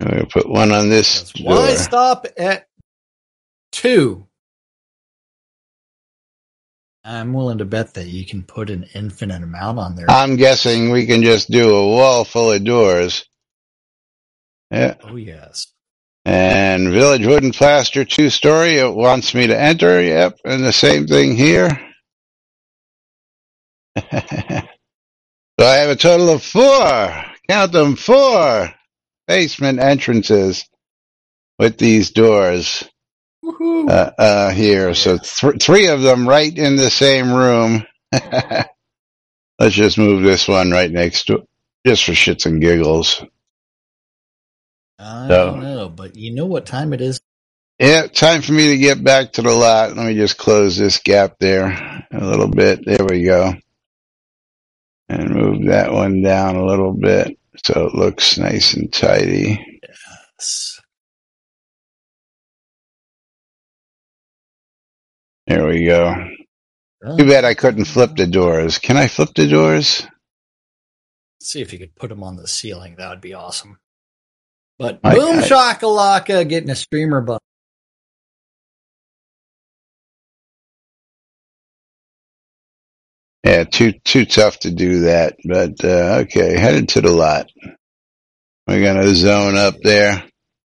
I'm going to put one on this door. Why stop at 2? I'm willing to bet that you can put an infinite amount on there. I'm guessing we can just do a wall full of doors. Yeah. Oh, yes. And Village Wooden Plaster 2-story, it wants me to enter. Yep, and the same thing here. So I have a total of 4. Count them, 4 basement entrances with these doors here. So 3 of them right in the same room. Let's just move this one right next to it, just for shits and giggles. I don't know, but you know what time it is? Yeah, time for me to get back to the lot. Let me just close this gap there a little bit. There we go. And move that one down a little bit so it looks nice and tidy. Yes. There we go. Too bad I couldn't flip the doors. Can I flip the doors? See if you could put them on the ceiling. That would be awesome. But boom shakalaka, getting a streamer button. Yeah, too tough to do that. But okay, headed to the lot. We're gonna zone up there.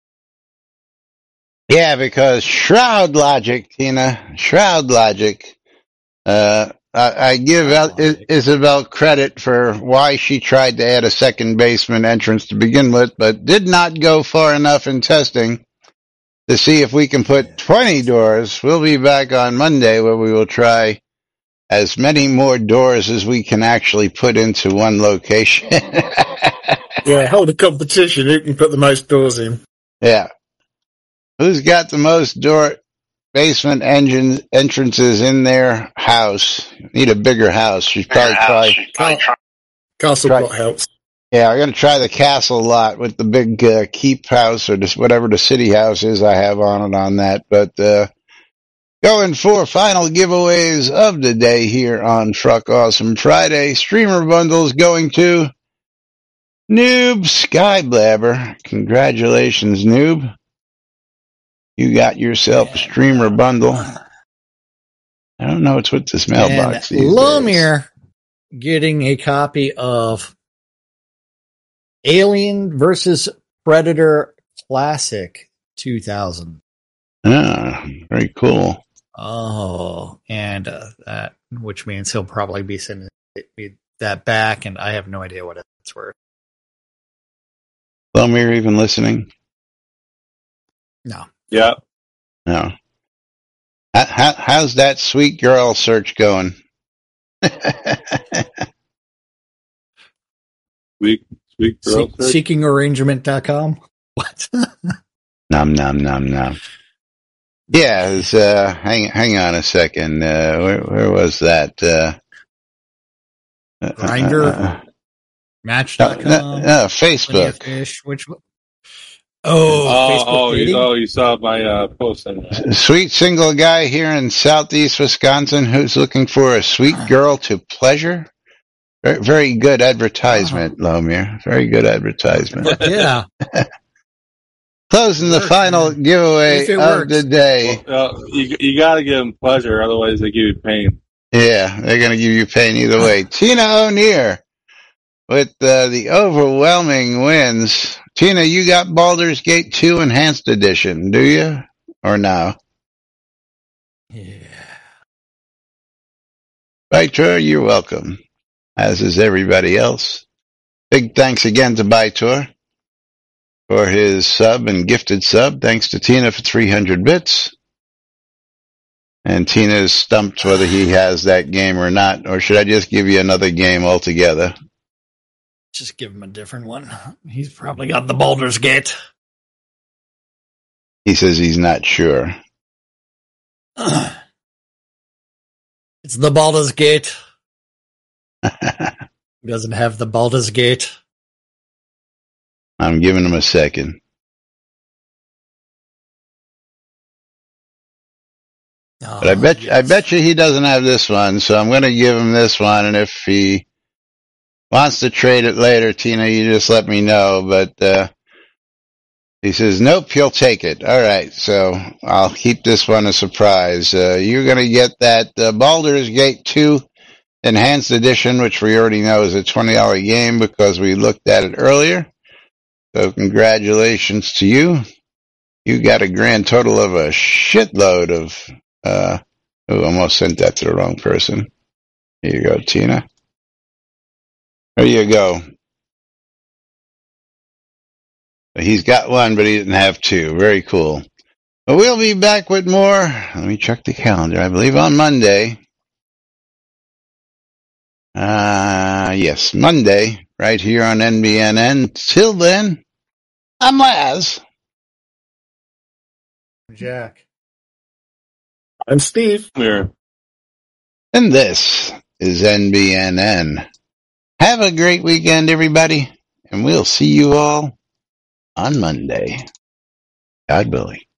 Yeah, because Shroud Logic, Tina, Shroud Logic. I give Isabel credit for why she tried to add a second basement entrance to begin with, but did not go far enough in testing to see if we can put 20 doors. We'll be back on Monday where we will try as many more doors as we can actually put into one location. Yeah, hold a competition. Who can put the most doors in? Yeah. Who's got the most basement entrances in their house? Need a bigger house. She's probably Castle Block helps. Yeah, I'm going to try the castle lot with the big keep house or just whatever the city house is I have on it on that. But going for final giveaways of the day here on Truck Awesome Friday. Streamer bundles going to Noob Skyblabber. Congratulations, Noob. You got yourself a streamer bundle. I don't know what's with this mailbox. And Lomir getting a copy of Alien vs. Predator Classic 2000. Ah, very cool. Oh, and that, which means he'll probably be sending me that back, and I have no idea what it's worth. Lomir even listening? No. Yeah. No. How's that sweet girl search going? Sweet girl search? Seekingarrangement.com? What? Nom, nom, nom, nom. Yeah, it was, hang on a second. Where was that? Grindr? Match.com? No, Facebook. Fish, which one? Facebook dating? You saw my post on that. Sweet single guy here in southeast Wisconsin who's looking for a sweet girl to pleasure. Very, very good advertisement, Lomir. Very good advertisement. Yeah. Closing the final giveaway of the day. Well, you got to give them pleasure, otherwise they give you pain. Yeah, they're going to give you pain either way. Tina O'Neill with the overwhelming wins. Tina, you got Baldur's Gate 2 Enhanced Edition, do you? Or no? Yeah. Bytor, you're welcome. As is everybody else. Big thanks again to Bytor for his sub and gifted sub. Thanks to Tina for 300 bits. And Tina is stumped whether he has that game or not. Or should I just give you another game altogether? Just give him a different one. He's probably got the Baldur's Gate. He says he's not sure. It's the Baldur's Gate. He doesn't have the Baldur's Gate. I'm giving him a second. Oh, but I bet you he doesn't have this one, so I'm going to give him this one, and if he wants to trade it later, Tina, you just let me know. But He says, nope, he'll take it. All right, so I'll keep this one a surprise. You're going to get that Baldur's Gate 2 Enhanced Edition, which we already know is a $20 game because we looked at it earlier. So congratulations to you. You got a grand total of a shitload of, almost sent that to the wrong person. Here you go, Tina. There you go. He's got one, but he didn't have two. Very cool. But we'll be back with more. Let me check the calendar. I believe on Monday. Yes, Monday, right here on NBNN. Till then, I'm Laz. Jack. I'm Steve. Here. And this is NBNN. Have a great weekend, everybody, and we'll see you all on Monday. God willing.